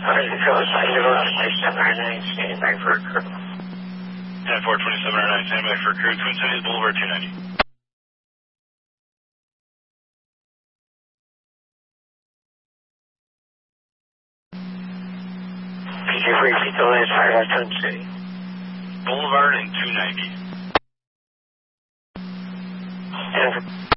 Control site 2709, standing by for a crew. 10-4-2709, standing by for a crew. Twin Cities Boulevard 290. Could you repeat the last part of Twin City? Boulevard and 290. 10